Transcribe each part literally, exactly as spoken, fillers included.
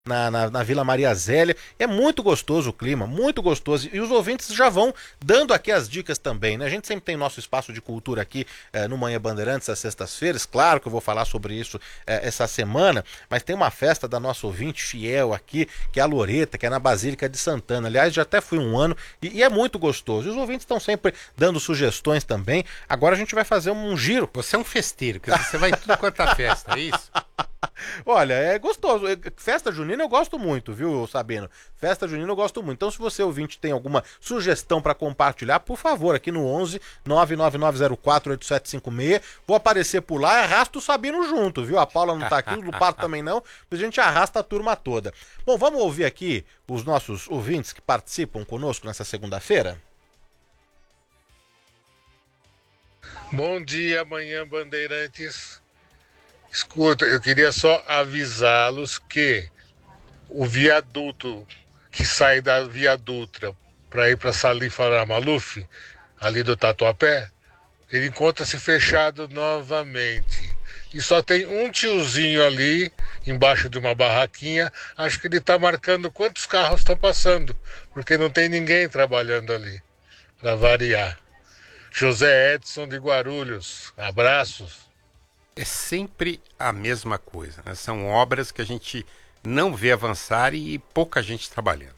Na, na, na Vila Maria Zélia. É muito gostoso o clima, muito gostoso. E os ouvintes já vão dando aqui as dicas também, né? A gente sempre tem nosso espaço de cultura aqui eh, no Manhã Bandeirantes às sextas-feiras. Claro que eu vou falar sobre isso eh, essa semana, mas tem uma festa da nossa ouvinte fiel aqui, que é a Loreta, que é na Basílica de Santana. Aliás, já até fui um ano e, e é muito gostoso. E os ouvintes estão sempre dando sugestões também. Agora a gente vai fazer um giro. Você é um festeiro, quer dizer, você vai em tudo quanto é festa, é isso? Olha, é gostoso. Festa junina eu gosto muito, viu, Sabino? Festa junina eu gosto muito. Então, se você ouvinte tem alguma sugestão para compartilhar, por favor, aqui no onze nove nove nove zero quatro oito sete cinco seis, vou aparecer por lá e arrasto o Sabino junto, viu? A Paula não tá aqui, o Lupato também não, a gente arrasta a turma toda. Bom, vamos ouvir aqui os nossos ouvintes que participam conosco nessa segunda-feira? Bom dia, Manhã Bandeirantes. Escuta, eu queria só avisá-los que o viaduto que sai da Via Dutra para ir para Salim Farah Maluf, ali do Tatuapé, ele encontra-se fechado novamente. E só tem um tiozinho ali, embaixo de uma barraquinha, acho que ele está marcando quantos carros estão passando, porque não tem ninguém trabalhando ali, para variar. José Edson de Guarulhos, abraços. É sempre a mesma coisa, né? São obras que a gente não vê avançar e pouca gente trabalhando.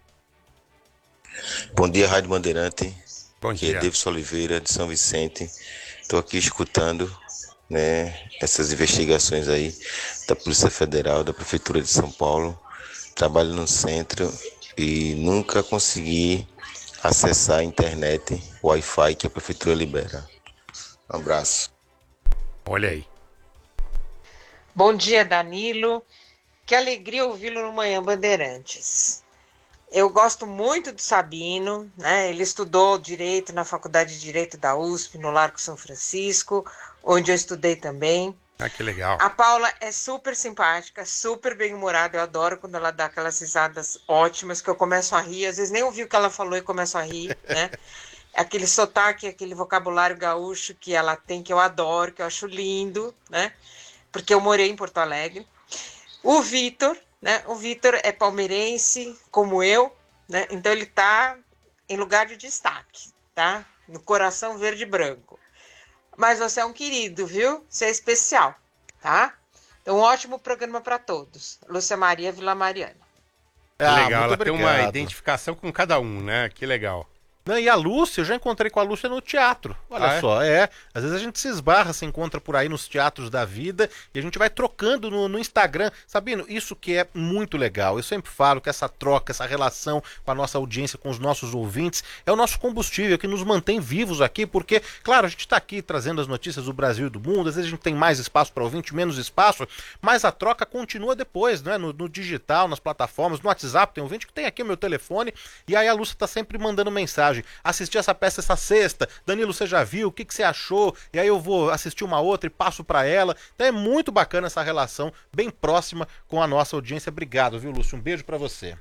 Bom dia, Rádio Bandeirante. Bom Aqui dia. é Davidson Oliveira, de São Vicente. Estou aqui escutando, né, essas investigações aí da Polícia Federal, da Prefeitura de São Paulo. Trabalho no centro e nunca consegui acessar a internet, o Wi-Fi que a Prefeitura libera. Um abraço. Olha aí. Bom dia, Danilo. Que alegria ouvi-lo no Manhã Bandeirantes. Eu gosto muito do Sabino, né? Ele estudou Direito na Faculdade de Direito da U S P, no Largo São Francisco, onde eu estudei também. Ah, que legal. A Paula é super simpática, super bem-humorada. Eu adoro quando ela dá aquelas risadas ótimas que eu começo a rir. Às vezes nem ouvi o que ela falou e começo a rir, né? Aquele sotaque, aquele vocabulário gaúcho que ela tem, que eu adoro, que eu acho lindo, né? Porque eu morei em Porto Alegre. O Vitor, né? O Vitor é palmeirense, como eu, né? Então ele tá em lugar de destaque, tá? No coração verde e branco. Mas você é um querido, viu? Você é especial, tá? Então, um ótimo programa para todos. Lúcia Maria Vila Mariana. Que Ah, legal, ela muito tem uma obrigado. identificação com cada um, né? Que legal. Não, e a Lúcia, eu já encontrei com a Lúcia no teatro. Olha Ah, é? só, é. Às vezes a gente se esbarra, se encontra por aí nos teatros da vida e a gente vai trocando no, no Instagram. Sabino, isso que é muito legal. Eu sempre falo que essa troca, essa relação com a nossa audiência, com os nossos ouvintes, é o nosso combustível que nos mantém vivos aqui, porque, claro, a gente está aqui trazendo as notícias do Brasil e do mundo, às vezes a gente tem mais espaço para ouvinte, menos espaço, mas a troca continua depois, né? No, no digital, nas plataformas, no WhatsApp, tem ouvinte que tem aqui o meu telefone, e aí a Lúcia está sempre mandando mensagem. Assisti essa peça essa sexta, Danilo, você já viu? O que, que você achou? E aí eu vou assistir uma outra e passo para ela. Então é muito bacana essa relação, bem próxima com a nossa audiência. Obrigado, viu, Lúcio? Um beijo para você.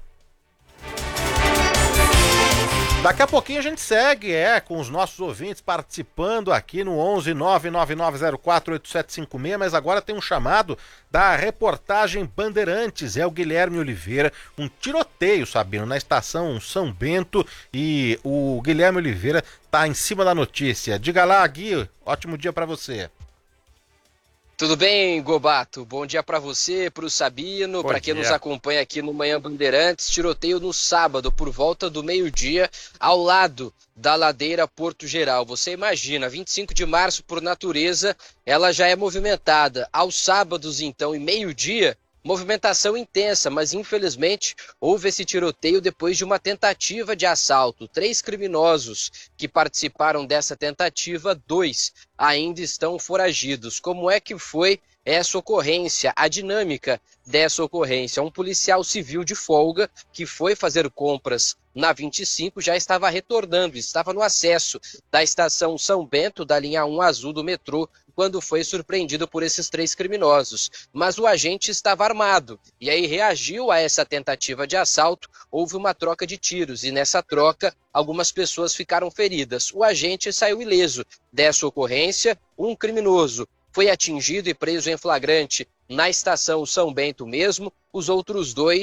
Daqui a pouquinho a gente segue, é, com os nossos ouvintes participando aqui no onze nove nove nove zero quatro oito sete cinco seis, mas agora tem um chamado da reportagem Bandeirantes, é o Guilherme Oliveira, um tiroteio, Sabino, na estação São Bento, e o Guilherme Oliveira tá em cima da notícia. Diga lá, Gui, ótimo dia para você. Tudo bem, Gobato? Bom dia para você, para o Sabino, para quem nos acompanha aqui no Manhã Bandeirantes. Tiroteio no sábado, por volta do meio-dia, ao lado da ladeira Porto Geral. Você imagina, vinte e cinco de março, por natureza, ela já é movimentada. Aos sábados, então, e meio-dia, movimentação intensa, mas infelizmente houve esse tiroteio depois de uma tentativa de assalto. Três criminosos que participaram dessa tentativa, dois ainda estão foragidos. Como é que foi essa ocorrência, a dinâmica dessa ocorrência? Um policial civil de folga que foi fazer compras na vinte e cinco já estava retornando, estava no acesso da estação São Bento, da linha um azul do metrô, quando foi surpreendido por esses três criminosos. Mas o agente estava armado, e aí reagiu a essa tentativa de assalto, houve uma troca de tiros, e nessa troca algumas pessoas ficaram feridas. O agente saiu ileso dessa ocorrência, um criminoso foi atingido e preso em flagrante na estação São Bento mesmo. Os outros dois